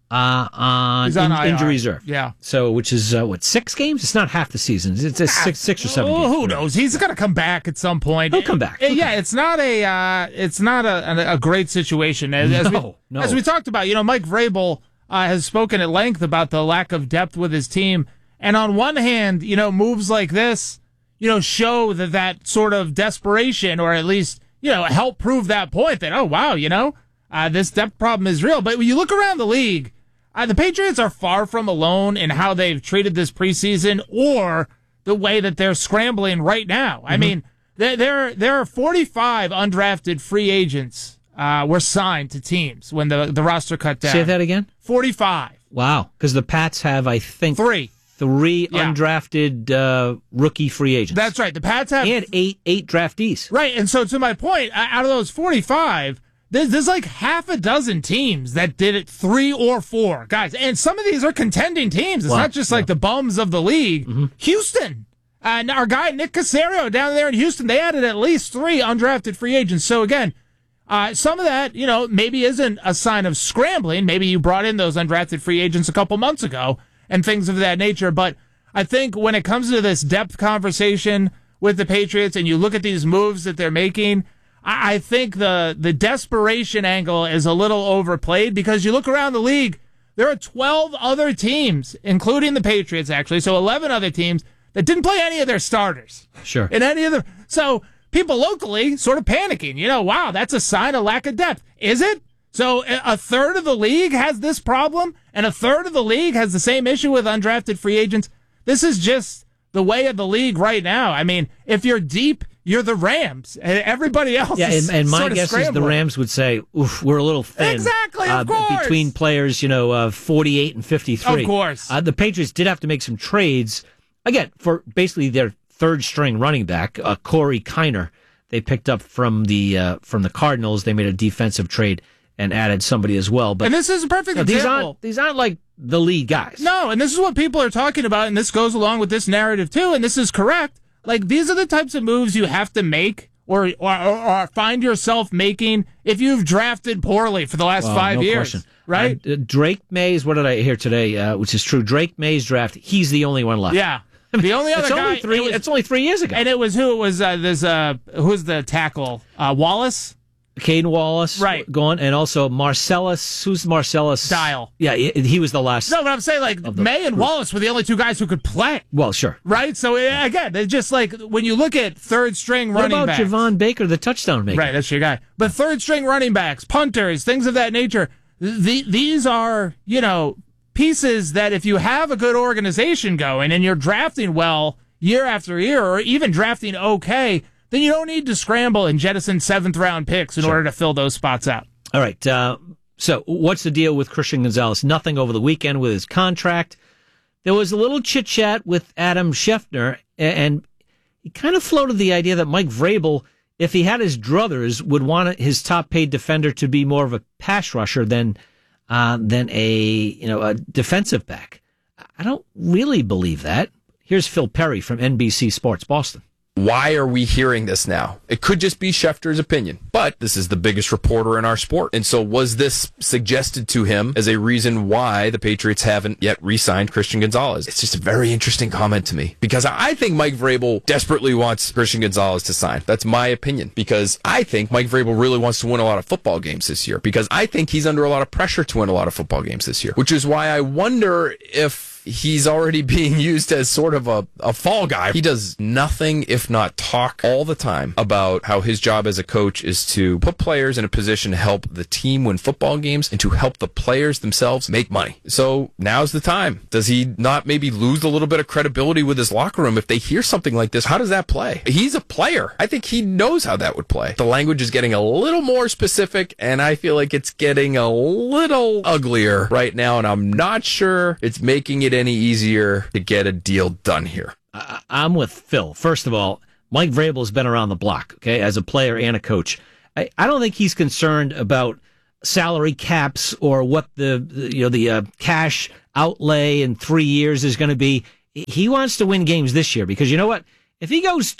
on injury reserve. Yeah. So, which is, 6 games? It's not half the season. It's 6 or 7 games. Who knows? He's got to come back at some point. He'll come back. Yeah, it's not a great situation. As we talked about, Mike Vrabel has spoken at length about the lack of depth with his team. And on one hand, moves like this, show that sort of desperation, or at least, help prove that point that, oh, wow, this depth problem is real. But when you look around the league, the Patriots are far from alone in how they've treated this preseason or the way that they're scrambling right now. I mean, there are 45 undrafted free agents were signed to teams when the roster cut down. Say that again? 45. Wow. Because the Pats have, I think, 3 undrafted rookie free agents. That's right. The Pats have... And 8 draftees. Right. And so to my point, out of those 45... There's like half a dozen teams that did it 3 or 4 guys, and some of these are contending teams. It's not just like the bums of the league. Mm-hmm. Houston, and our guy Nick Caserio down there in Houston, they added at least 3 undrafted free agents. So again, some of that, maybe isn't a sign of scrambling. Maybe you brought in those undrafted free agents a couple months ago and things of that nature. But I think when it comes to this depth conversation with the Patriots, and you look at these moves that they're making, I think the desperation angle is a little overplayed, because you look around the league, there are 12 other teams, including the Patriots, actually, so 11 other teams that didn't play any of their starters. Sure. In any of the, so people locally sort of panicking, wow, that's a sign of lack of depth. Is it? So a third of the league has this problem, and a third of the league has the same issue with undrafted free agents. This is just the way of the league right now. I mean, if you're deep, you're the Rams. Everybody else is and my sort of guess scrambling. is the Rams would say, oof, we're a little thin. Exactly, of course. Between players, 48 and 53. Of course. The Patriots did have to make some trades, again, for basically their third-string running back, Corey Kiner. They picked up from the Cardinals. They made a defensive trade and added somebody as well. But and this is a perfect example. These aren't like the lead guys. No, and this is what people are talking about, and this goes along with this narrative too, and this is correct. Like, these are the types of moves you have to make or find yourself making if you've drafted poorly for the last 5 years. Question. Right? Drake Mays, what did I hear today, which is true, Drake Mays draft, he's the only one left. Yeah. The only other guy... It's only 3 years ago. And it was who? It was, who's the tackle? Wallace? Caden Wallace, right, gone, and also Marcellus. Who's Marcellus? Dial. Yeah, he was the last. No, but I'm saying May and Wallace were the only 2 guys who could play. Well, sure, right. So again, it's just like when you look at third string running backs. What about Javon Baker, the touchdown maker? Right, that's your guy. But third string running backs, punters, things of that nature. These are pieces that if you have a good organization going and you're drafting well year after year, or even drafting okay, then you don't need to scramble and jettison 7th-round picks in order to fill those spots out. All right. So what's the deal with Christian Gonzalez? Nothing over the weekend with his contract. There was a little chit-chat with Adam Schefter, and he kind of floated the idea that Mike Vrabel, if he had his druthers, would want his top-paid defender to be more of a pass rusher than a defensive back. I don't really believe that. Here's Phil Perry from NBC Sports Boston. Why are we hearing this now? It could just be Schefter's opinion, but this is the biggest reporter in our sport. And so was this suggested to him as a reason why the Patriots haven't yet re-signed Christian Gonzalez? It's just a very interesting comment to me, because I think Mike Vrabel desperately wants Christian Gonzalez to sign. That's my opinion, because I think Mike Vrabel really wants to win a lot of football games this year, because I think he's under a lot of pressure to win a lot of football games this year, which is why I wonder if if he's already being used as sort of a fall guy. He does nothing if not talk all the time about how his job as a coach is to put players in a position to help the team win football games and to help the players themselves make money. So now's the time. Does he not maybe lose a little bit of credibility with his locker room if they hear something like this? How does that play? He's a player. I think he knows how that would play. The language is getting a little more specific, and I feel like it's getting a little uglier right now, and I'm not sure it's making it any easier to get a deal done here. I'm with Phil. First of all, Mike Vrabel's been around the block, okay, as a player and a coach. I don't think he's concerned about salary caps or what the cash outlay in 3 years is going to be. He wants to win games this year because you know what? If he goes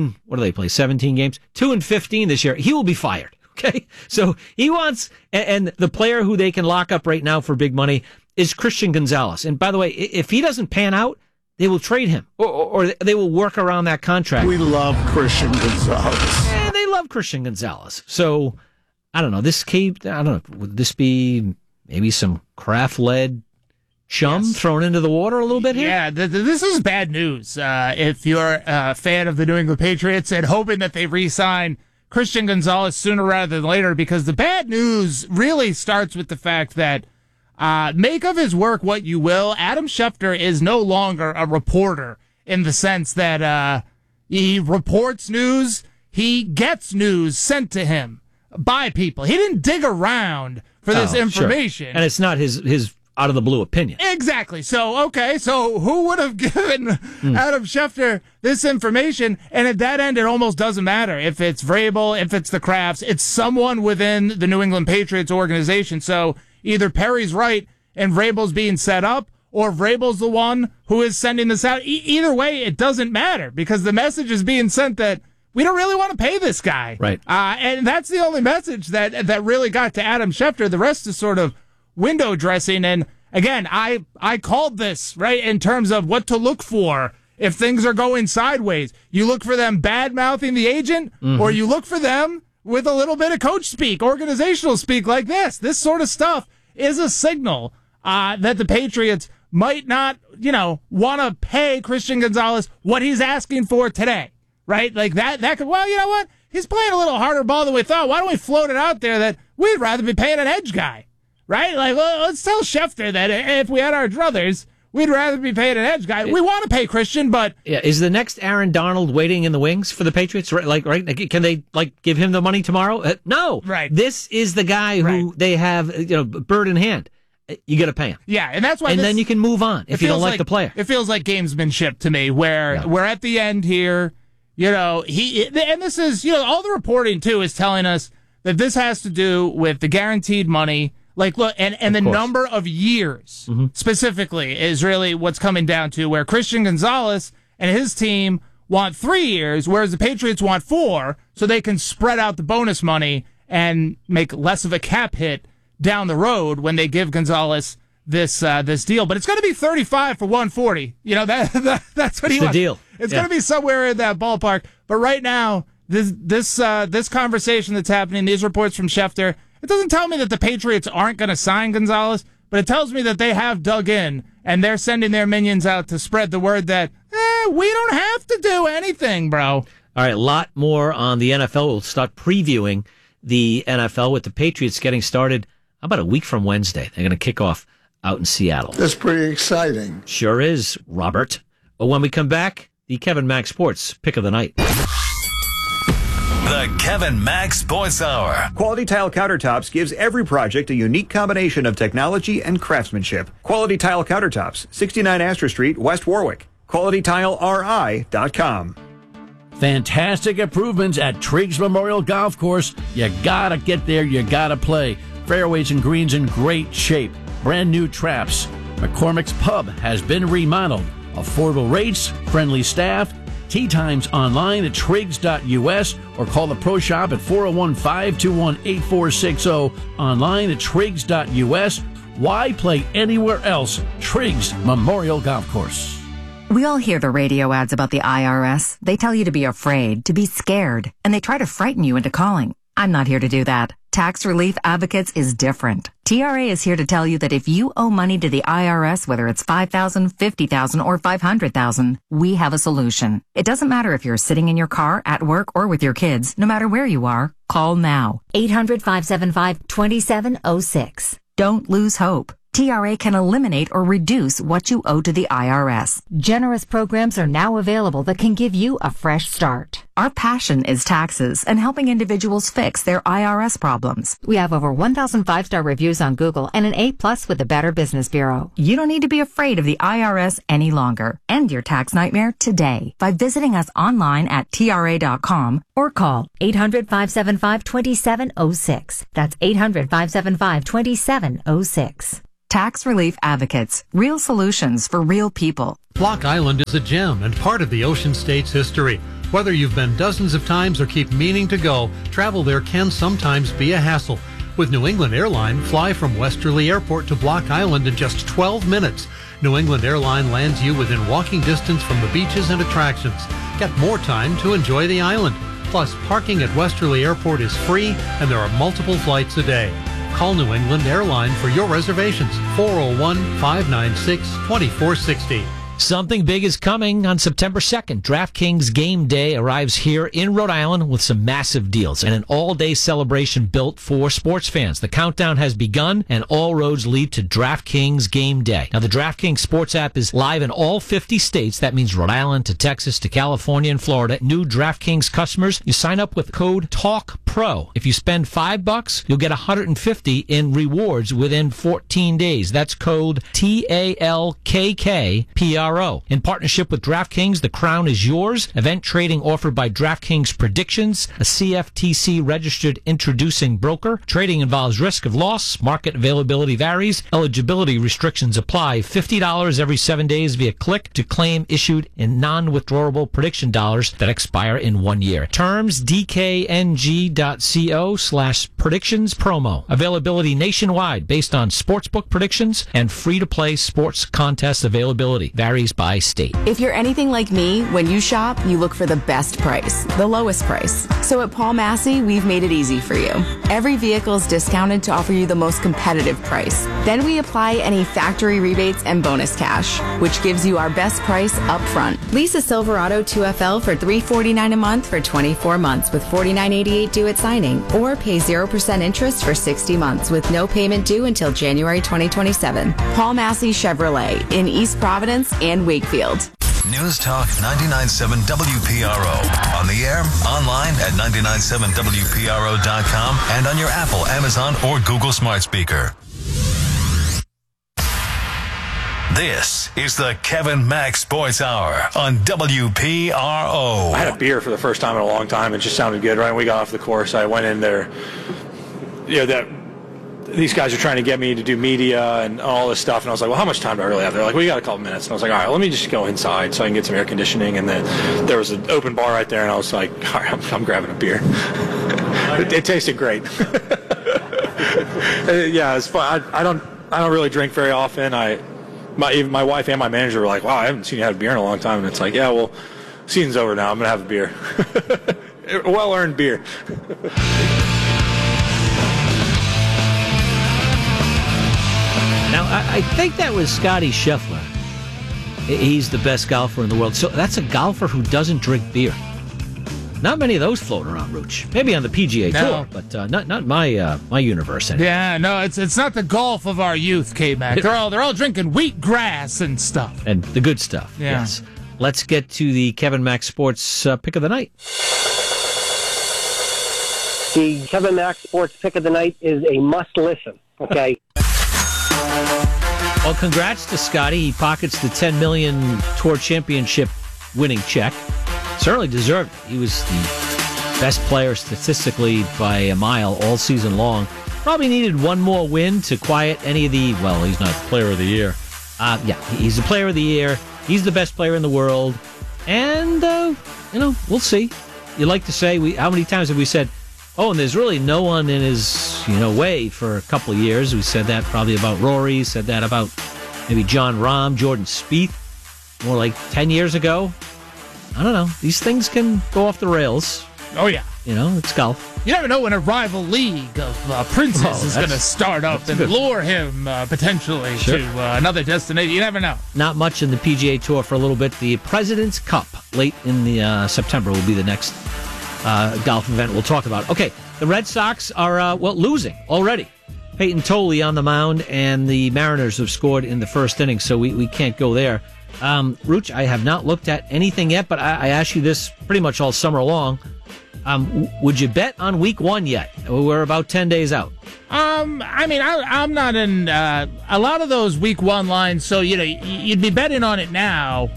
17 games, 2-15 this year, he will be fired. Okay. So he wants, and the player who they can lock up right now for big money is Christian Gonzalez. And by the way, if he doesn't pan out, they will trade him or they will work around that contract. We love Christian Gonzalez. And they love Christian Gonzalez. So I don't know. Would this be maybe some Kraft-led chum thrown into the water a little bit here? Yeah, this is bad news. If you're a fan of the New England Patriots and hoping that they re-sign Christian Gonzalez sooner rather than later, because the bad news really starts with the fact that make of his work what you will, Adam Schefter is no longer a reporter in the sense that he reports news, he gets news sent to him by people. He didn't dig around for this information. Sure. And it's not his out of the blue opinion. Exactly. So who would have given Adam Schefter this information? And at that end, it almost doesn't matter if it's Vrabel, if it's the Krafts, it's someone within the New England Patriots organization. So either Perry's right and Vrabel's being set up, or Vrabel's the one who is sending this out. Either way, it doesn't matter because the message is being sent that we don't really want to pay this guy. Right. And that's the only message that really got to Adam Schefter. The rest is sort of window dressing. And again, I called this, right, in terms of what to look for if things are going sideways. You look for them bad-mouthing the agent, or you look for them with a little bit of coach speak, organizational speak like this. This sort of stuff is a signal that the Patriots might not, want to pay Christian Gonzalez what he's asking for today, right? Like that could, well, you know what? He's playing a little harder ball than we thought. Why don't we float it out there that we'd rather be paying an edge guy? Right? Like, let's tell Schefter that if we had our druthers, we'd rather be paying an edge guy. We want to pay Christian, but... Yeah, is the next Aaron Donald waiting in the wings for the Patriots? Right? Can they, give him the money tomorrow? No. Right. This is the guy who they have, bird in hand. You got to pay him. Yeah, and that's why... And then you can move on if you don't like the player. It feels like gamesmanship to me, where we're at the end here, and this is, all the reporting, too, is telling us that this has to do with the guaranteed money. Like, look, and the number of years specifically is really what's coming down to, where Christian Gonzalez and his team want 3 years, whereas the Patriots want 4, so they can spread out the bonus money and make less of a cap hit down the road when they give Gonzalez this deal. But it's going to be 35 for 140. That's what he wants. The deal. It's going to be somewhere in that ballpark. But right now, this conversation that's happening, these reports from Schefter, it doesn't tell me that the Patriots aren't going to sign Gonzalez, but it tells me that they have dug in and they're sending their minions out to spread the word that we don't have to do anything, bro. All right, a lot more on the NFL. We'll start previewing the NFL with the Patriots getting started about a week from Wednesday. They're going to kick off out in Seattle. That's pretty exciting. Sure is, Robert. But when we come back, the Kevin Mack Sports Pick of the Night. The Kevin Mack Sports Hour. Quality Tile Countertops gives every project a unique combination of technology and craftsmanship. Quality Tile Countertops, 69 Astor Street, West Warwick. QualityTileRI.com. Fantastic improvements at Triggs Memorial Golf Course. You gotta get there, you gotta play. Fairways and greens in great shape. Brand new traps. McCormick's Pub has been remodeled. Affordable rates, friendly staff. Tee times online at Triggs.us or call the Pro Shop at 401-521-8460. Online at Triggs.us. Why play anywhere else? Triggs Memorial Golf Course. We all hear the radio ads about the IRS. They tell you to be afraid, to be scared, and they try to frighten you into calling. I'm not here to do that. Tax Relief Advocates is different. TRA is here to tell you that if you owe money to the IRS, whether it's $5,000, $50,000, or $500,000, we have a solution. It doesn't matter if you're sitting in your car, at work, or with your kids. No matter where you are, call now. 800-575-2706. Don't lose hope. TRA can eliminate or reduce what you owe to the IRS. Generous programs are now available that can give you a fresh start. Our passion is taxes and helping individuals fix their IRS problems. We have over 1,000 5-star reviews on Google and an A+ with the Better Business Bureau. You don't need to be afraid of the IRS any longer. End your tax nightmare today by visiting us online at TRA.com or call 800-575-2706. That's 800-575-2706. Tax Relief Advocates. Real solutions for real people. Block Island is a gem and part of the Ocean State's history. Whether you've been dozens of times or keep meaning to go, travel there can sometimes be a hassle. With New England Airline, fly from Westerly Airport to Block Island in just 12 minutes. New England Airline lands you within walking distance from the beaches and attractions. Get more time to enjoy the island. Plus, parking at Westerly Airport is free and there are multiple flights a day. Call New England Airline for your reservations, 401-596-2460. Something big is coming on September 2nd. DraftKings Game Day arrives here in Rhode Island with some massive deals and an all-day celebration built for sports fans. The countdown has begun, and all roads lead to DraftKings Game Day. Now, the DraftKings Sports app is live in all 50 states. That means Rhode Island to Texas to California and Florida. New DraftKings customers, you sign up with code TALKPRO. If you spend $5, you'll get $150 in rewards within 14 days. That's code TALKKPRO. In partnership with DraftKings, the crown is yours. Event trading offered by DraftKings Predictions, a CFTC registered introducing broker. Trading involves risk of loss. Market availability varies. Eligibility restrictions apply. $50 every 7 days via click to claim issued in non-withdrawable prediction dollars that expire in 1 year. Terms dkng.co/predictions promo. Availability nationwide based on sportsbook predictions and free-to-play sports contest availability. Varies by state. If you're anything like me, when you shop, you look for the best price, the lowest price. So at Paul Massey, we've made it easy for you. Every vehicle is discounted to offer you the most competitive price. Then we apply any factory rebates and bonus cash, which gives you our best price up front. Lease a Silverado 2FL for $349 a month for 24 months with $49.88 due at signing, or pay 0% interest for 60 months with no payment due until January 2027. Paul Massey Chevrolet in East Providence and Wakefield. News Talk 99.7 WPRO. On the air, online at 997WPRO.com, and on your Apple, Amazon, or Google smart speaker. This is the Kevin Mack Sports Hour on WPRO. I had a beer for the first time in a long time. It just sounded good, right? When we got off the course, I went in there. These guys are trying to get me to do media and all this stuff. And I was like, well, how much time do I really have? They're like, well, you got a couple minutes. And I was like, all right, let me just go inside so I can get some air conditioning. And then there was an open bar right there. And I was like, all right, I'm grabbing a beer. It tasted great. Yeah, it's fun. I don't really drink very often. Even my wife and my manager were like, wow, I haven't seen you have a beer in a long time. And it's like, yeah, well, season's over now. I'm going to have a beer. Well-earned beer. Now, I think that was Scotty Scheffler. He's the best golfer in the world. So that's a golfer who doesn't drink beer. Not many of those float around, Rooch. Maybe on the PGA Tour, but not my universe anyway. Yeah, no, it's not the golf of our youth, K-Mac. They're all drinking wheatgrass and stuff. And the good stuff, yeah. Yes. Let's get to the Kevin Mack Sports Pick of the Night. The Kevin Mack Sports Pick of the Night is a must-listen, okay? Well, congrats to Scotty. He pockets the $10 million Tour Championship winning check. Certainly deserved it. He was the best player statistically by a mile all season long. Probably needed one more win to quiet any of the, well, he's not the player of the year. Yeah, he's the player of the year. He's the best player in the world. And, we'll see. You like to say, how many times have we said, oh, and there's really no one in his, way for a couple of years. We said that probably about Rory, said that about maybe Jon Rahm, Jordan Spieth, more like 10 years ago. I don't know. These things can go off the rails. Oh, yeah. it's golf. You never know when a rival league of princes is going to start up and lure him potentially to another destination. You never know. Not much in the PGA Tour for a little bit. The President's Cup late in the September will be the next golf event we'll talk about. Okay, the Red Sox are losing already. Peyton Tolley on the mound, and the Mariners have scored in the first inning, so we can't go there. Rooch, I have not looked at anything yet, but I asked you this pretty much all summer long. Would you bet on week 1 yet? We're about 10 days out. I'm not in a lot of those week 1 lines, so, you'd be betting on it now,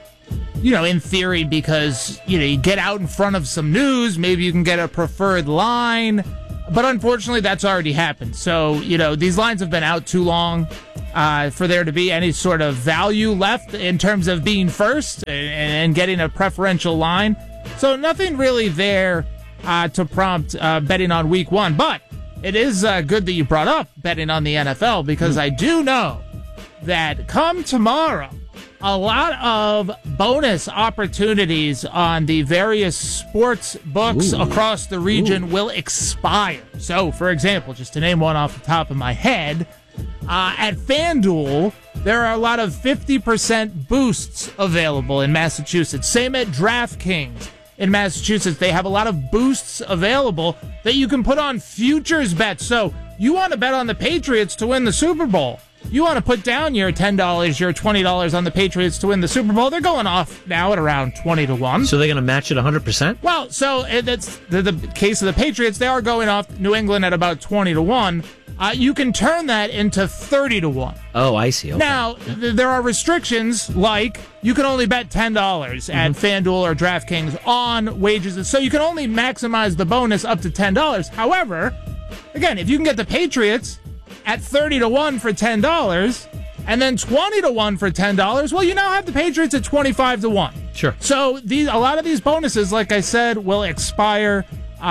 in theory, because, you get out in front of some news, maybe you can get a preferred line, but unfortunately that's already happened. So, these lines have been out too long for there to be any sort of value left in terms of being first and getting a preferential line. So nothing really there to prompt betting on week 1. But it is good that you brought up betting on the NFL, because I do know that come tomorrow, a lot of bonus opportunities on the various sports books across the region will expire. So, for example, just to name one off the top of my head, at FanDuel, there are a lot of 50% boosts available in Massachusetts. Same at DraftKings. In Massachusetts, they have a lot of boosts available that you can put on futures bets. So you want to bet on the Patriots to win the Super Bowl. You want to put down your $10, your $20 on the Patriots to win the Super Bowl. They're going off now at around 20-1. So they're going to match it 100%? Well, so that's the case of the Patriots. They are going off New England at about 20-1. You can turn that into 30-1. Oh, I see. Okay. Now, there are restrictions, like you can only bet $10 at FanDuel or DraftKings on wagers. So you can only maximize the bonus up to $10. However, again, if you can get the Patriots at 30-1 for $10 and then 20-1 for $10, well, you now have the Patriots at 25-1. Sure. So a lot of these bonuses, like I said, will expire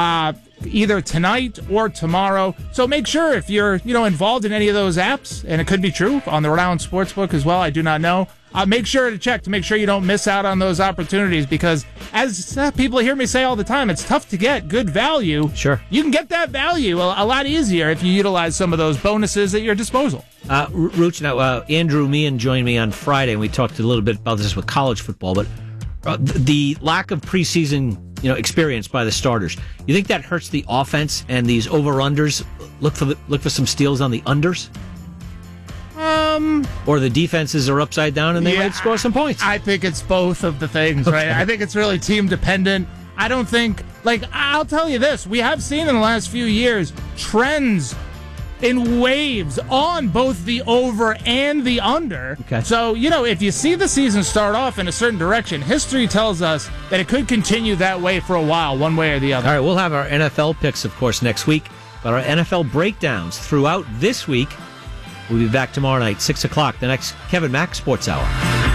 either tonight or tomorrow. So make sure if you're, involved in any of those apps, and it could be true on the Rhode Island Sportsbook as well, I do not know. Make sure to check to make sure you don't miss out on those opportunities, because as people hear me say all the time, it's tough to get good value. Sure. You can get that value a lot easier if you utilize some of those bonuses at your disposal. Rooch, now, Andrew Meehan joined me on Friday, and we talked a little bit about this with college football, but the lack of preseason experience by the starters, you think that hurts the offense and these over-unders? Look for some steals on the unders? Or the defenses are upside down and they might score some points? I think it's both of the things, right? I think it's really team dependent. I don't think, I'll tell you this, we have seen in the last few years trends in waves on both the over and the under. Okay. So, if you see the season start off in a certain direction, history tells us that it could continue that way for a while, one way or the other. All right, we'll have our NFL picks, of course, next week, but our NFL breakdowns throughout this week. We'll be back tomorrow night, 6 o'clock, the next Kevin Mack Sports Hour.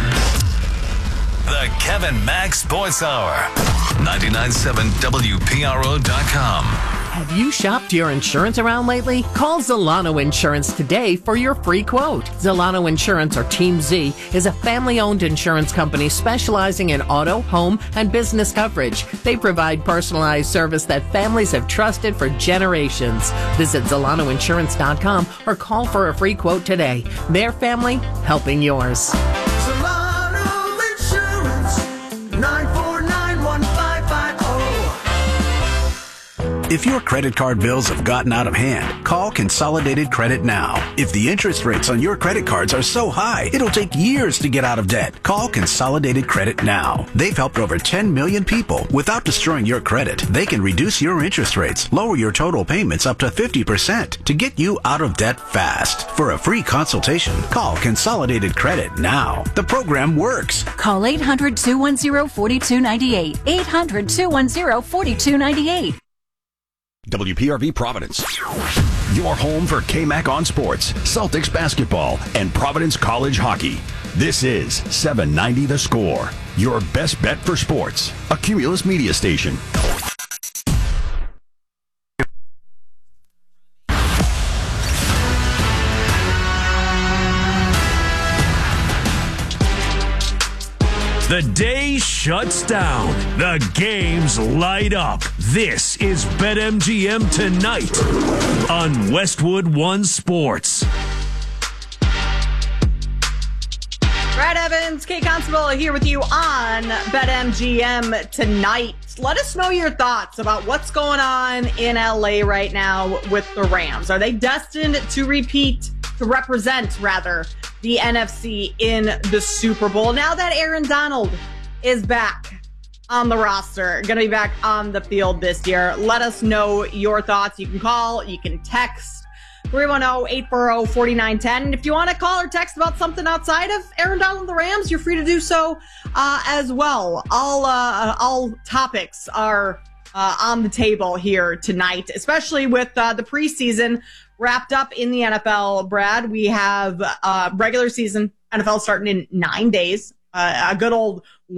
The Kevin Mack Sports Hour. 99.7 WPRO.com. Have you shopped your insurance around lately? Call Zolano Insurance today for your free quote. Zolano Insurance, or Team Z, is a family-owned insurance company specializing in auto, home, and business coverage. They provide personalized service that families have trusted for generations. Visit ZolanoInsurance.com or call for a free quote today. Their family, helping yours. Zolano Insurance, 949-1550. If your credit card bills have gotten out of hand, call Consolidated Credit now. If the interest rates on your credit cards are so high, it'll take years to get out of debt. Call Consolidated Credit now. They've helped over 10 million people without destroying your credit. They can reduce your interest rates, lower your total payments up to 50% to get you out of debt fast. For a free consultation, call Consolidated Credit now. The program works. Call 800-210-4298. 800-210-4298. WPRV Providence. Your home for KMAC on sports, Celtics basketball, and Providence College hockey. This is 790 The Score, your best bet for sports. A Cumulus media station. The day shuts down. The games light up. This is BetMGM Tonight on Westwood One Sports. Brad Evans, Kate Constable here with you on BetMGM Tonight. Let us know your thoughts about what's going on in LA right now with the Rams. Are they destined to represent the NFC in the Super Bowl? Now that Aaron Donald is back on the roster, going to be back on the field this year. Let us know your thoughts. You can call, you can text 310-840-4910. And if you want to call or text about something outside of Aaron Donald and the Rams, you're free to do so as well. All topics are on the table here tonight, especially with the preseason wrapped up in the NFL. Brad, we have regular season NFL starting in 9 days. A good old